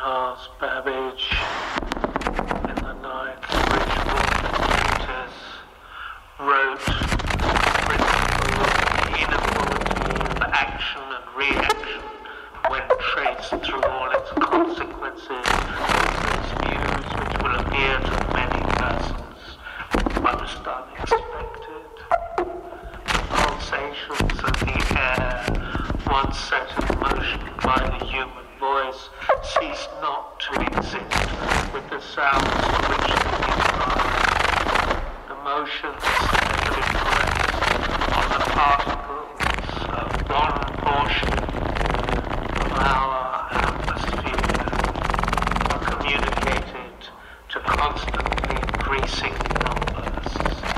Charles Babbage in the ninth Bridgewater wrote principle of inequality of action and reaction when traced through all its consequences, its views which will appear to many persons most unexpected. Pulsations of the air, once set in motion by the human voice, cease not to exist with the sounds to which they give rise. The motions that have impressed on the particles of one portion of our atmosphere are communicated to constantly increasing numbers.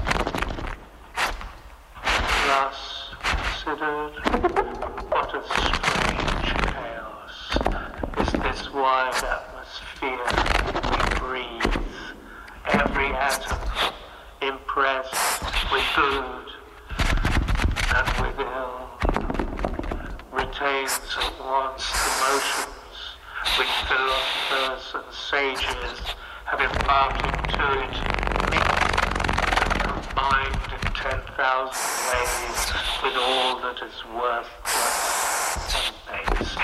Thus considered, what a strange chaos is this wide atmosphere we breathe, every atom impressed with good and with ill, retains at once the motions which philosophers and sages have imparted to it, mixed and combined in 10,000 ways with all that is worthless and base.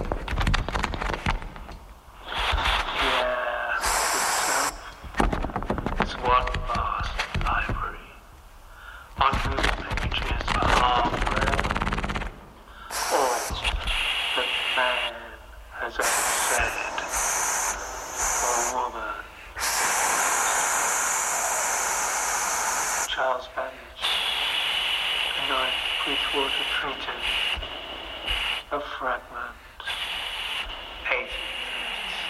Is one vast library on whose pages are read all that man has ever said or woman. Charles Babbage, the ninth Bridgewater Treatise, a fragment.